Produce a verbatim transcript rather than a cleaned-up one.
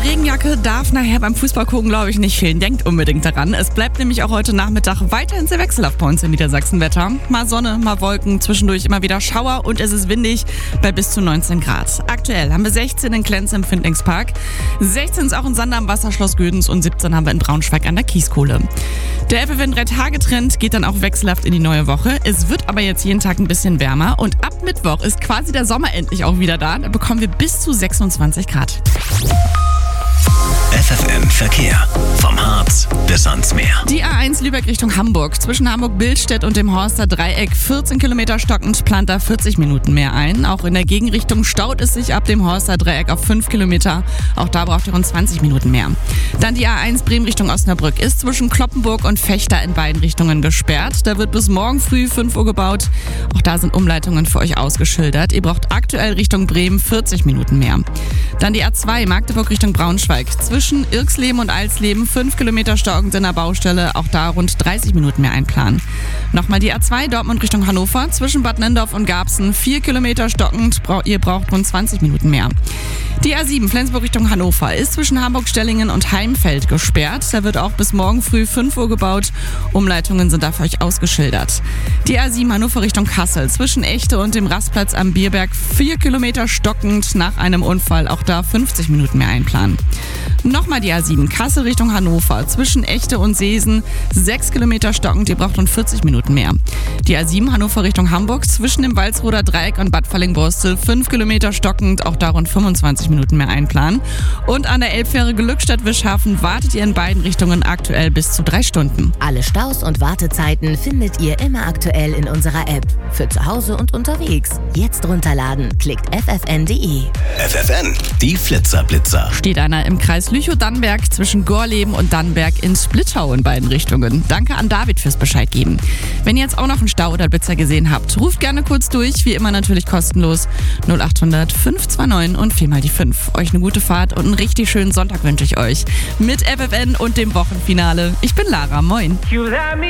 Regenjacke darf nachher beim Fußball gucken, glaube ich, nicht fehlen. Denkt unbedingt daran. Es bleibt nämlich auch heute Nachmittag weiterhin sehr wechselhaft bei uns im Niedersachsen-Wetter. Mal Sonne, mal Wolken, zwischendurch immer wieder Schauer und es ist windig bei bis zu neunzehn Grad. Aktuell haben wir sechzehn in Klenz im Findlingspark, sechzehn ist auch in Sander am Wasserschloss Gödens und siebzehn haben wir in Braunschweig an der Kieskole. Der F F N drei Tage Trend geht dann auch wechselhaft in die neue Woche. Es wird aber jetzt jeden Tag ein bisschen wärmer und ab Mittwoch ist quasi der Sommer endlich auch wieder da. Da bekommen wir bis zu sechsundzwanzig Grad. F F N Verkehr. Vom Harz bis ans Meer. Die A eins Lübeck Richtung Hamburg. Zwischen Hamburg-Billstedt und dem Horster Dreieck vierzehn Kilometer stockend, plant da vierzig Minuten mehr ein. Auch in der Gegenrichtung staut es sich ab dem Horster Dreieck auf fünf Kilometer. Auch da braucht ihr rund zwanzig Minuten mehr. Dann die A eins Bremen Richtung Osnabrück ist zwischen Kloppenburg und Vechta in beiden Richtungen gesperrt. Da wird bis morgen früh fünf Uhr gebaut. Auch da sind Umleitungen für euch ausgeschildert. Ihr braucht aktuell Richtung Bremen vierzig Minuten mehr. Dann die A zwei Magdeburg Richtung Braunschweig. Zwischen Irxleben und Alsleben fünf Kilometer stockend in der Baustelle. Auch da rund dreißig Minuten mehr einplanen. Nochmal die A zwei Dortmund Richtung Hannover. Zwischen Bad Nendorf und Garbsen vier Kilometer stockend. Ihr braucht rund zwanzig Minuten mehr. Die A sieben Flensburg Richtung Hannover ist zwischen Hamburg-Stellingen und Heimfeld gesperrt. Da wird auch bis morgen früh fünf Uhr gebaut. Umleitungen sind da für euch ausgeschildert. Die A sieben Hannover Richtung Kassel. Zwischen Echte und dem Rastplatz am Bierberg vier Kilometer stockend nach einem Unfall. Auch da fünfzig Minuten mehr einplanen. Nochmal die A sieben Kassel Richtung Hannover. Zwischen Echte und Seesen sechs Kilometer stockend. Ihr braucht rund vierzig Minuten mehr. Die A sieben Hannover Richtung Hamburg. Zwischen dem Walsroder Dreieck und Bad Falling-Borstel fünf Kilometer stockend. Auch da rund fünfundzwanzig Minuten mehr einplanen. Und an der Elbfähre Glückstadt-Wischhafen wartet ihr in beiden Richtungen aktuell bis zu drei Stunden. Alle Staus und Wartezeiten findet ihr immer aktuell in unserer App. Für zu Hause und unterwegs. Jetzt runterladen. Klickt f f n punkt d e. F F N, die Flitzerblitzer. Steht einer im Kreis Lüchow-Dannenberg zwischen Gorleben und Dannenberg in Splittau in beiden Richtungen. Danke an David fürs Bescheid geben. Wenn ihr jetzt auch noch einen Stau oder Blitzer gesehen habt, ruft gerne kurz durch. Wie immer natürlich kostenlos. null acht hundert fünf zwei neun und vier mal die fünf. Euch eine gute Fahrt und einen richtig schönen Sonntag wünsche ich euch. Mit F F N und dem Wochenfinale. Ich bin Lara. Moin.